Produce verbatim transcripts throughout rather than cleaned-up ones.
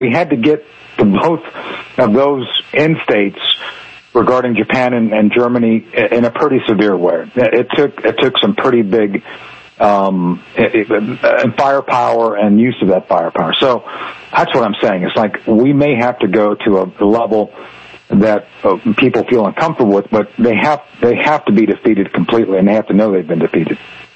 we had to get to both of those end states regarding Japan and, and Germany in a pretty severe way. It took it took some pretty big um, it, it, firepower and use of that firepower. So that's what I'm saying. It's like we may have to go to a level that uh, people feel uncomfortable with, but they have they have to be defeated completely, and they have to know they've been defeated.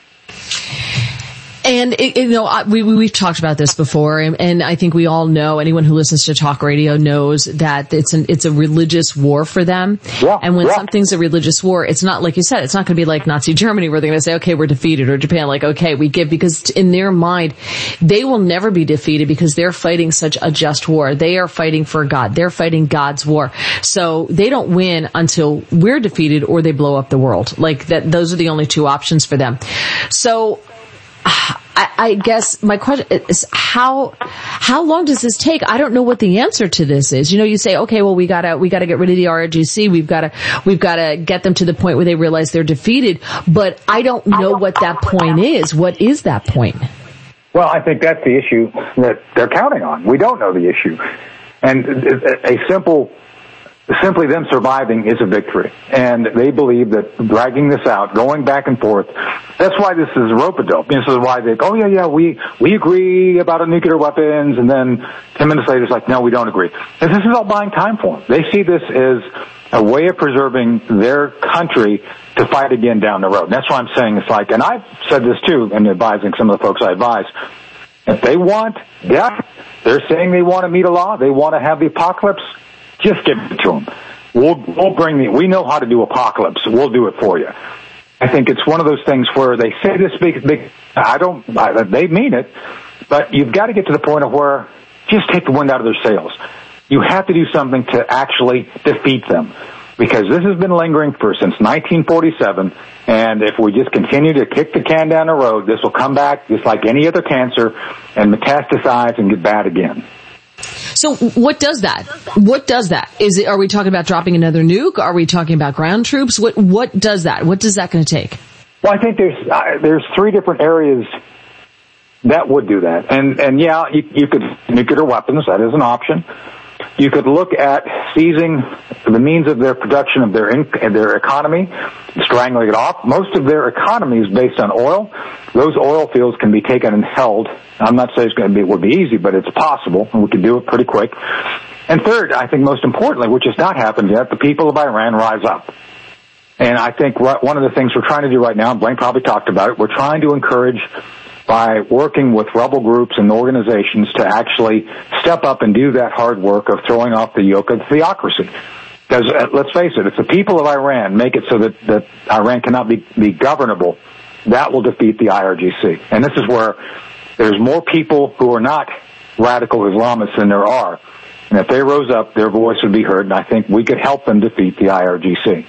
And, it, you know, we, we've talked about this before, and, and I think we all know, anyone who listens to talk radio knows that it's an, it's a religious war for them. Yeah, and when yeah. something's a religious war, it's not, like you said, it's not going to be like Nazi Germany where they're going to say, okay, we're defeated, or Japan, like, okay, we give, because in their mind, they will never be defeated because they're fighting such a just war. They are fighting for God. They're fighting God's war. So they don't win until we're defeated or they blow up the world. Like that, those are the only two options for them. So, I, I guess my question is how how long does this take? I don't know what the answer to this is. You know, you say, okay, well, we gotta we gotta get rid of the R G C. We've gotta we've gotta get them to the point where they realize they're defeated. But I don't know what that point is. What is that point? Well, I think that's the issue that they're counting on. We don't know the issue, and a simple. Simply them surviving is a victory. And they believe that dragging this out, going back and forth, that's why this is rope-a-dope. This is why they go, oh, yeah, yeah, we, we agree about a nuclear weapons, and then ten minutes later it's like, no, we don't agree. And this is all buying time for them. They see this as a way of preserving their country to fight again down the road. And that's why I'm saying it's like, and I've said this too in advising some of the folks I advise, if they want death, they're saying they want to meet a law, they want to have the apocalypse, just give it to them. We'll, we'll bring the, we know how to do apocalypse. We'll do it for you. I think it's one of those things where they say this big, big, I don't, I, they mean it, but you've got to get to the point of where just take the wind out of their sails. You have to do something to actually defeat them, because this has been lingering for since nineteen forty-seven, and if we just continue to kick the can down the road, this will come back just like any other cancer and metastasize and get bad again. So what does that? What does that? Is it, are we talking about dropping another nuke? Are we talking about ground troops? What, what does that? What is that going to take? Well, I think there's, uh, there's three different areas that would do that. And, and yeah, you, you could, nuclear weapons, that is an option. You could look at seizing the means of their production of their in, their economy, strangling it off. Most of their economy is based on oil. Those oil fields can be taken and held. I'm not saying it's going to be it would be easy, but it's possible, and we could do it pretty quick. And third, I think most importantly, which has not happened yet, the people of Iran rise up. And I think one of the things we're trying to do right now, and Blaine probably talked about it, we're trying to encourage, by working with rebel groups and organizations, to actually step up and do that hard work of throwing off the yoke of theocracy. Because uh, let's face it, if the people of Iran make it so that, that Iran cannot be, be governable, that will defeat the I R G C. And this is where there's more people who are not radical Islamists than there are. And if they rose up, their voice would be heard, and I think we could help them defeat the I R G C.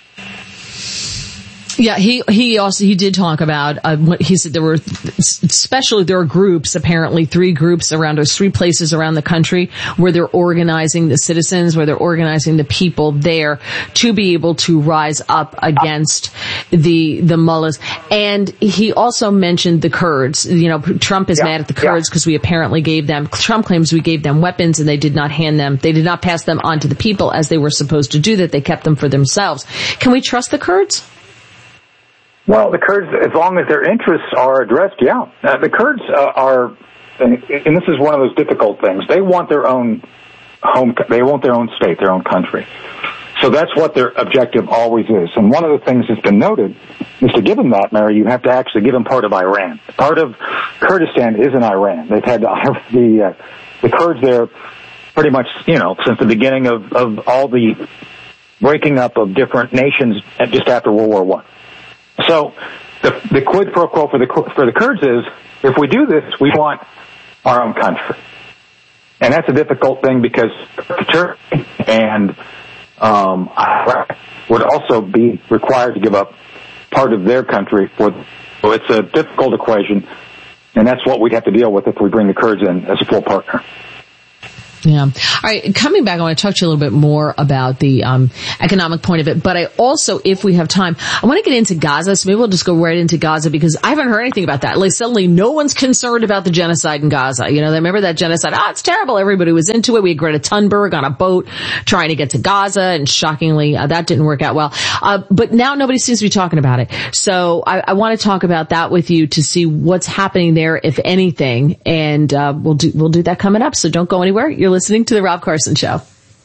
Yeah, he, he also, he did talk about, uh, what he said there were, especially there are groups, apparently three groups around, or three places around the country where they're organizing the citizens, where they're organizing the people there to be able to rise up against the, the mullahs. And he also mentioned the Kurds. You know, Trump is yeah, mad at the Kurds because yeah. we apparently gave them, Trump claims we gave them weapons and they did not hand them, they did not pass them on to the people as they were supposed to do, that they kept them for themselves. Can we trust the Kurds? Well, the Kurds, as long as their interests are addressed, yeah. Uh, the Kurds uh, are, and, and this is one of those difficult things, they want their own home, they want their own state, their own country. So that's what their objective always is. And one of the things that's been noted is to give them that, Mary, you have to actually give them part of Iran. Part of Kurdistan is in Iran. They've had the, the, uh, the Kurds there pretty much, you know, since the beginning of, of all the breaking up of different nations just after World War One. So the, the quid pro quo for the for the Kurds is, if we do this, we want our own country, and that's a difficult thing because Turkey and um, Iraq would also be required to give up part of their country for. So it's a difficult equation, and that's what we'd have to deal with if we bring the Kurds in as a full partner. Yeah. All right. Coming back, I want to talk to you a little bit more about the um, economic point of it. But I also, if we have time, I want to get into Gaza. So maybe we'll just go right into Gaza because I haven't heard anything about that. Like suddenly no one's concerned about the genocide in Gaza. You know, they remember that genocide. Ah, oh, it's terrible. Everybody was into it. We had Greta Thunberg on a boat trying to get to Gaza. And shockingly, uh, that didn't work out well. Uh, but now nobody seems to be talking about it. So I, I want to talk about that with you to see what's happening there, if anything. And uh, we'll do, we'll do that coming up. So don't go anywhere. You're listening to The Rob Carson Show.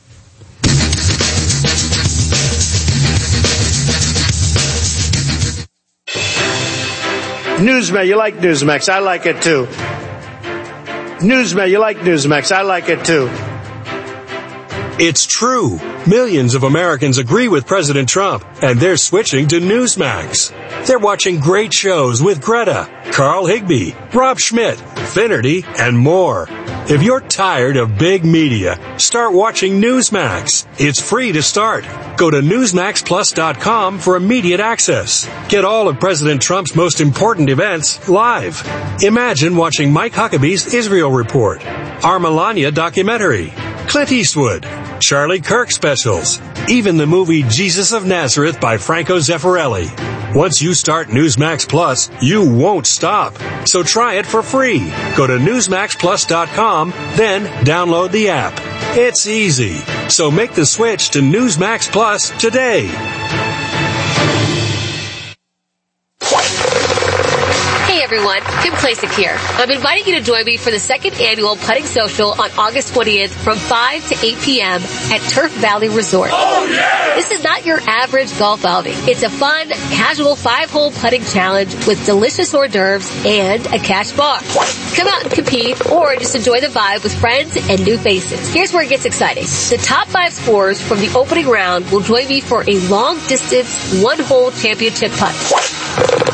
Newsmax, you like Newsmax. I like it too. Newsmax, you like Newsmax. I like it too. It's true. Millions of Americans agree with President Trump, and they're switching to Newsmax. They're watching great shows with Greta, Carl Higbie, Rob Schmidt, Finnerty, and more. If you're tired of big media, start watching Newsmax. It's free to start. Go to newsmax plus dot com for immediate access. Get all of President Trump's most important events live. Imagine watching Mike Huckabee's Israel Report, our Melania documentary, Clint Eastwood, Charlie Kirk specials, even the movie Jesus of Nazareth by Franco Zeffirelli. Once you start Newsmax Plus, you won't stop. So try it for free. Go to newsmax plus dot com, then download the app. It's easy. So make the switch to Newsmax Plus today. Everyone, Kim Klacik here. I'm inviting you to join me for the second annual Putting Social on August twentieth from five to eight p.m. at Turf Valley Resort. Oh, yeah! This is not your average golf outing. It's a fun, casual five-hole putting challenge with delicious hors d'oeuvres and a cash bar. Come out and compete or just enjoy the vibe with friends and new faces. Here's where it gets exciting. The top five scorers from the opening round will join me for a long-distance, one-hole championship putt.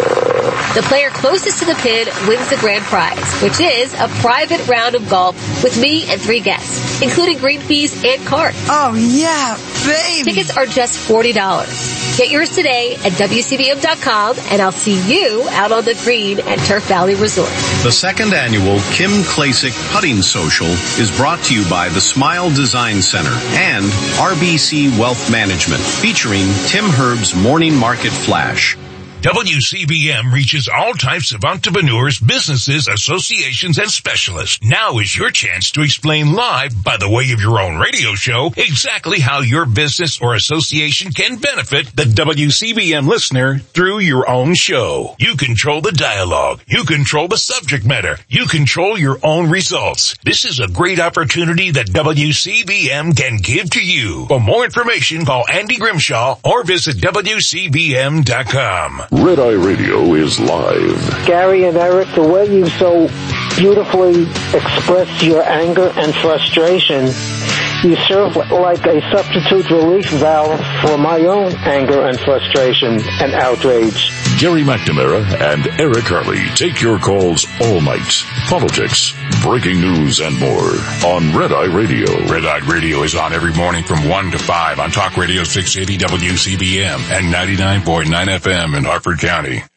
The player closest to the pin wins the grand prize, which is a private round of golf with me and three guests, including green fees and cards. Oh, yeah, baby. Tickets are just forty dollars. Get yours today at W C B M dot com, and I'll see you out on the green at Turf Valley Resort. The second annual Kim Klacik Putting Social is brought to you by the Smile Design Center and R B C Wealth Management, featuring Tim Herb's Morning Market Flash. W C B M reaches all types of entrepreneurs, businesses, associations, and specialists. Now is your chance to explain live, by the way of your own radio show, exactly how your business or association can benefit the W C B M listener through your own show. You control the dialogue. You control the subject matter. You control your own results. This is a great opportunity that W C B M can give to you. For more information, call Andy Grimshaw or visit W C B M dot com. Red Eye Radio is live. Gary and Eric, the way you so beautifully express your anger and frustration, you serve like a substitute relief valve for my own anger and frustration and outrage. Gary McNamara and Eric Harley take your calls all night. Politics, breaking news, and more on Red Eye Radio. Red Eye Radio is on every morning from one to five on Talk Radio six eighty W C B M and ninety-nine point nine F M in Harford County.